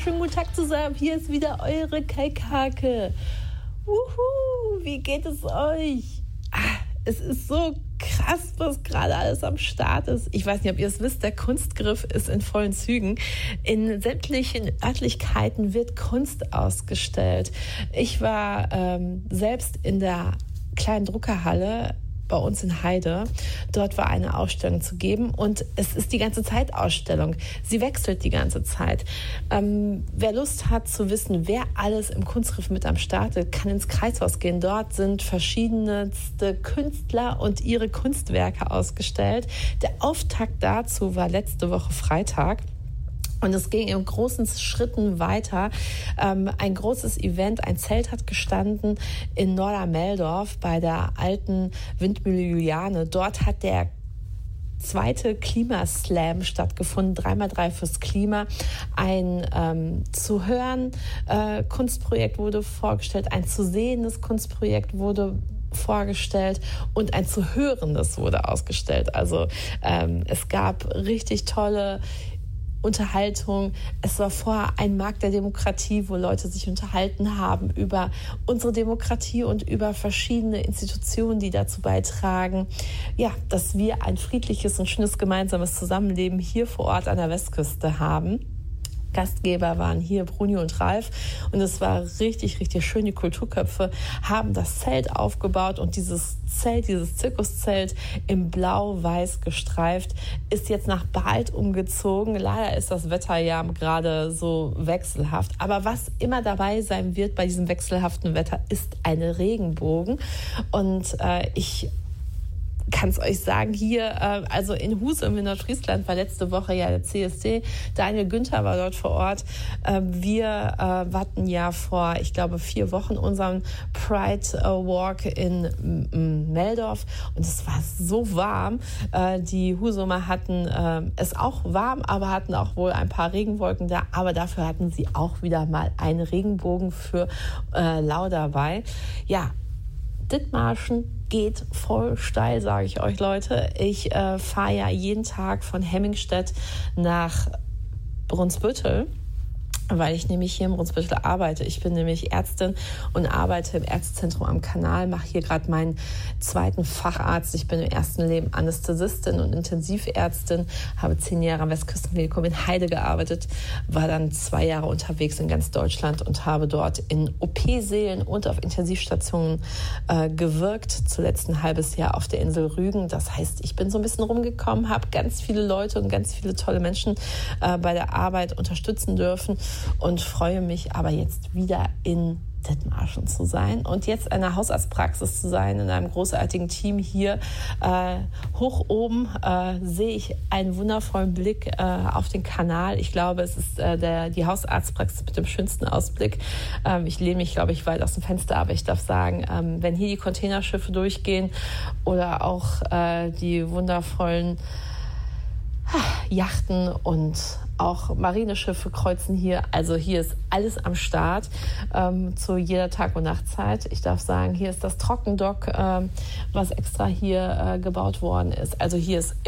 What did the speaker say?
wunderschönen guten Tag zusammen. Hier ist wieder eure Kaikake. Wie geht es euch? Es ist so krass, was gerade alles am Start ist. Ich weiß nicht, ob ihr es wisst, der Kunstgriff ist in vollen Zügen. In sämtlichen Örtlichkeiten wird Kunst ausgestellt. Ich war selbst in der kleinen Druckerhalle bei uns in Heide. Dort war eine Ausstellung zu geben und es ist die ganze Zeit Ausstellung. Sie wechselt die ganze Zeit. Wer Lust hat zu wissen, wer alles im Kunstgriff mit am Start ist, kann ins Kreishaus gehen. Dort sind verschiedenste Künstler und ihre Kunstwerke ausgestellt. Der Auftakt dazu war letzte Woche Freitag. Und es ging in großen Schritten weiter. Ein großes Event, ein Zelt hat gestanden in Nordermeldorf bei der alten Windmühle Juliane. Dort hat der zweite Klimaslam stattgefunden, 3x3 fürs Klima. Ein zu hören Kunstprojekt wurde vorgestellt, ein zu sehendes Kunstprojekt wurde vorgestellt und ein zu hörendes wurde ausgestellt. Also es gab richtig tolle Unterhaltung. Es war vorher ein Markt der Demokratie, wo Leute sich unterhalten haben über unsere Demokratie und über verschiedene Institutionen, die dazu beitragen, ja, dass wir ein friedliches und schönes gemeinsames Zusammenleben hier vor Ort an der Westküste haben. Gastgeber waren hier Bruni und Ralf und es war richtig, richtig schön. Die Kulturköpfe haben das Zelt aufgebaut und dieses Zelt, dieses Zirkuszelt in blau-weiß gestreift, ist jetzt nach Bald umgezogen. Leider ist das Wetter ja gerade so wechselhaft. Aber was immer dabei sein wird bei diesem wechselhaften Wetter, ist eine Regenbogen. Und ich kann es euch sagen, hier, also in Husum in Nordfriesland war letzte Woche ja der CSD. Daniel Günther war dort vor Ort. Wir hatten ja vor, ich glaube, 4 Wochen unseren Pride Walk in Meldorf und es war so warm. Die Husumer hatten es auch warm, aber hatten auch wohl ein paar Regenwolken da. Aber dafür hatten sie auch wieder mal einen Regenbogen für Lau dabei. Ja, Dithmarschen geht voll steil, sage ich euch, Leute. Ich fahre ja jeden Tag von Hemmingstedt nach Brunsbüttel, weil ich nämlich hier in Brunsbüttel arbeite. Ich bin nämlich Ärztin und arbeite im Ärztezentrum am Kanal, mache hier gerade meinen 2. Facharzt. Ich bin im ersten Leben Anästhesistin und Intensivärztin, habe 10 Jahre am Westküstenklinikum in Heide gearbeitet, war dann 2 Jahre unterwegs in ganz Deutschland und habe dort in OP-Sälen und auf Intensivstationen gewirkt. Zuletzt ein halbes Jahr auf der Insel Rügen. Das heißt, ich bin so ein bisschen rumgekommen, habe ganz viele Leute und ganz viele tolle Menschen bei der Arbeit unterstützen dürfen und freue mich aber jetzt wieder in Dithmarschen zu sein und jetzt in einer Hausarztpraxis zu sein, in einem großartigen Team hier. Hoch oben sehe ich einen wundervollen Blick auf den Kanal. Ich glaube, es ist die Hausarztpraxis mit dem schönsten Ausblick. Ich lehne mich, glaube ich, weit aus dem Fenster, aber ich darf sagen, wenn hier die Containerschiffe durchgehen oder auch die wundervollen Yachten und auch Marineschiffe kreuzen hier. Also hier ist alles am Start zu jeder Tag- und Nachtzeit. Ich darf sagen, hier ist das Trockendock, was extra hier gebaut worden ist. Also hier ist